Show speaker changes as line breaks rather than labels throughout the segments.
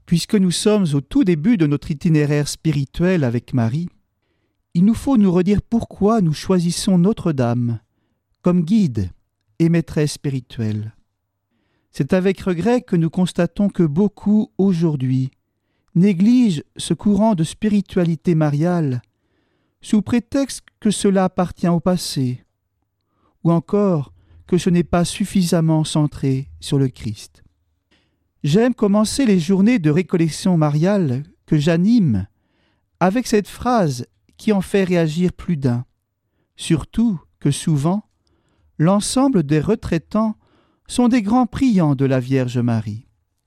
Puisque nous sommes au tout début de notre itinéraire spirituel avec Marie, il nous faut nous redire pourquoi nous choisissons Notre-Dame comme guide et maîtresse spirituelle. C'est avec regret que nous constatons que beaucoup, aujourd'hui, négligent ce courant de spiritualité mariale sous prétexte que cela appartient au passé, ou encore que ce n'est pas suffisamment centré sur le Christ. J'aime commencer les journées de récollection mariale que j'anime avec cette phrase qui en fait réagir plus d'un, surtout que souvent, l'ensemble des retraitants sont des grands priants de la Vierge Marie.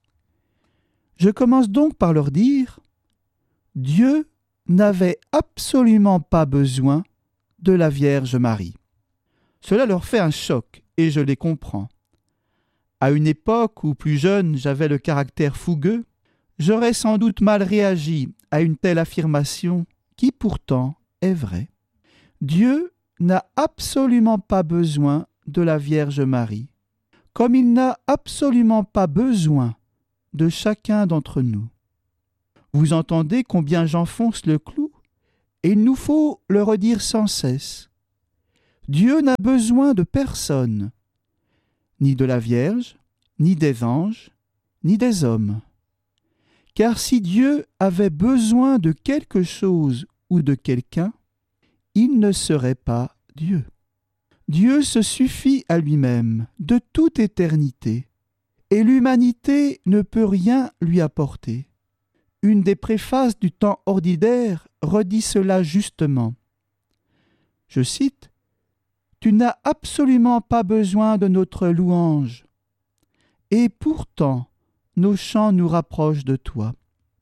Je commence donc par leur dire « Dieu n'avait absolument pas besoin de la Vierge Marie ». Cela leur fait un choc et je les comprends. À une époque où plus jeune j'avais le caractère fougueux, j'aurais sans doute mal réagi à une telle affirmation qui pourtant est vraie. Dieu n'a absolument pas besoin de la Vierge Marie, comme il n'a absolument pas besoin de chacun d'entre nous. Vous entendez combien j'enfonce le clou, et il nous faut le redire sans cesse. Dieu n'a besoin de personne, ni de la Vierge, ni des anges, ni des hommes. Car si Dieu avait besoin de quelque chose ou de quelqu'un, il ne serait pas Dieu. Dieu se suffit à lui-même de toute éternité, et l'humanité ne peut rien lui apporter. Une des préfaces du temps ordinaire redit cela justement. Je cite « Tu n'as absolument pas besoin de notre louange, et pourtant nos chants nous rapprochent de toi. »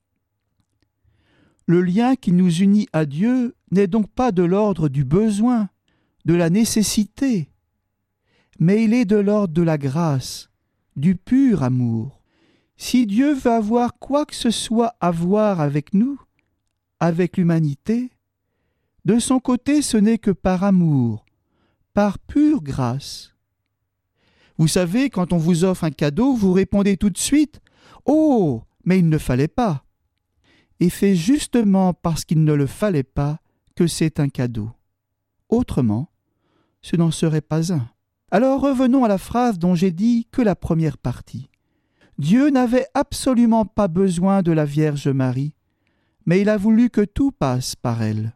Le lien qui nous unit à Dieu n'est donc pas de l'ordre du besoin, de la nécessité, mais il est de l'ordre de la grâce, du pur amour. Si Dieu veut avoir quoi que ce soit à voir avec nous, avec l'humanité, de son côté ce n'est que par amour, par pure grâce. Vous savez, quand on vous offre un cadeau, vous répondez tout de suite « Oh, mais il ne fallait pas !» Et c'est justement parce qu'il ne le fallait pas que c'est un cadeau. Autrement, ce n'en serait pas un. Alors revenons à la phrase dont j'ai dit que la première partie. Dieu n'avait absolument pas besoin de la Vierge Marie, mais il a voulu que tout passe par elle.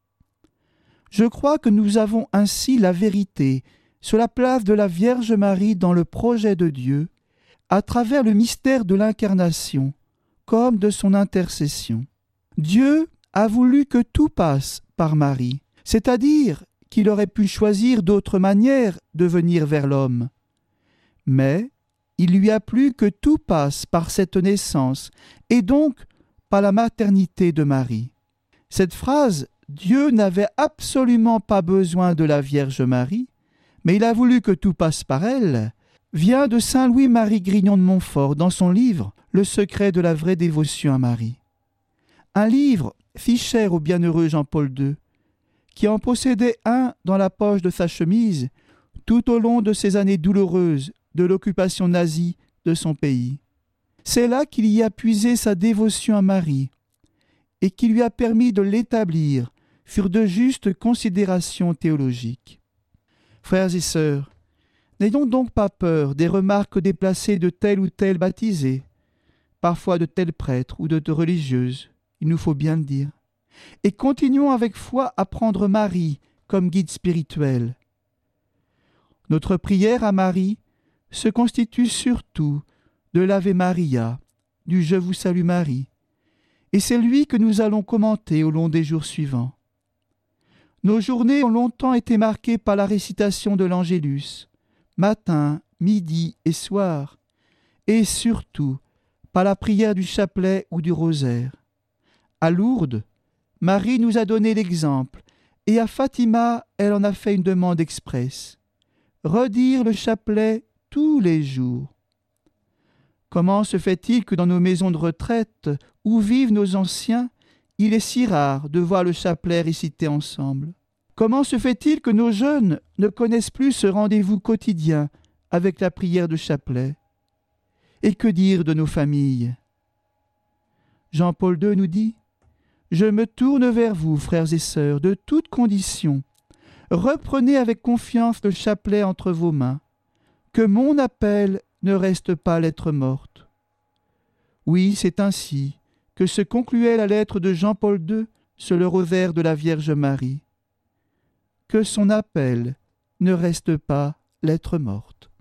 Je crois que nous avons ainsi la vérité sur la place de la Vierge Marie dans le projet de Dieu, à travers le mystère de l'incarnation, comme de son intercession. Dieu a voulu que tout passe par Marie, c'est-à-dire qu'il aurait pu choisir d'autres manières de venir vers l'homme. Mais il lui a plu que tout passe par cette naissance, et donc par la maternité de Marie. Cette phrase « Dieu n'avait absolument pas besoin de la Vierge Marie, mais il a voulu que tout passe par elle » vient de saint Louis-Marie Grignon de Montfort dans son livre « Le secret de la vraie dévotion à Marie ». Un livre si cher au bienheureux Jean-Paul II, qui en possédait un dans la poche de sa chemise tout au long de ces années douloureuses de l'occupation nazie de son pays. C'est là qu'il y a puisé sa dévotion à Marie et qui lui a permis de l'établir sur de justes considérations théologiques. Frères et sœurs, n'ayons donc pas peur des remarques déplacées de tel ou tel baptisé, parfois de tel prêtre ou de religieuses, il nous faut bien le dire, et continuons avec foi à prendre Marie comme guide spirituel. Notre prière à Marie se constitue surtout de l'Ave Maria, du Je vous salue Marie, et c'est lui que nous allons commenter au long des jours suivants. Nos journées ont longtemps été marquées par la récitation de l'Angélus, matin, midi et soir, et surtout par la prière du chapelet ou du rosaire. À Lourdes, Marie nous a donné l'exemple, et à Fatima, elle en a fait une demande expresse. Redire le chapelet tous les jours. Comment se fait-il que dans nos maisons de retraite, où vivent nos anciens, il est si rare de voir le chapelet récité ensemble? Comment se fait-il que nos jeunes ne connaissent plus ce rendez-vous quotidien avec la prière de chapelet? Et que dire de nos familles? Jean-Paul II nous dit « Je me tourne vers vous, frères et sœurs, de toutes conditions. Reprenez avec confiance le chapelet entre vos mains. Que mon appel ne reste pas lettre morte. » Oui, c'est ainsi que se concluait la lettre de Jean-Paul II sur le rosaire de la Vierge Marie. Que son appel ne reste pas lettre morte.